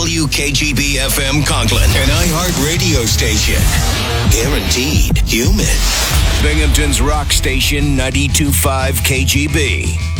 WKGB FM Conklin, an iHeart radio station. Guaranteed human. Binghamton's rock station 92.5 KGB.